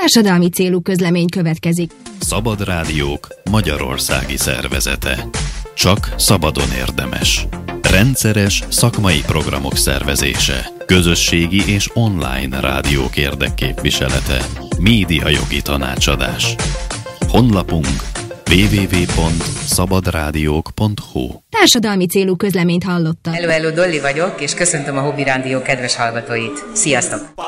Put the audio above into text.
Társadalmi célú közlemény következik. Szabad Rádiók magyarországi szervezete. Csak szabadon érdemes. Rendszeres szakmai programok szervezése. Közösségi és online rádiók érdekképviselete. Médiajogi tanácsadás. Honlapunk www.szabadrádiók.hu. Társadalmi célú közleményt hallottak. Hello, Dolly vagyok, és köszöntöm a Hobby Rádió kedves hallgatóit. Sziasztok!